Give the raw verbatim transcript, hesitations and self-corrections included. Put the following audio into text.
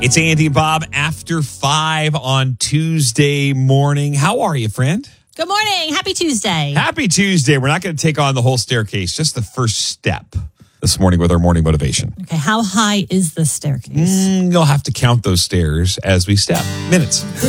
It's Andy and Bob after five on Tuesday morning. How are you, friend? Good morning. Happy Tuesday. Happy Tuesday. We're not going to take on the whole staircase, just the first step this morning with our morning motivation. Okay, how high is the staircase? Mm, you'll have to count those stairs as we step. Minutes. Who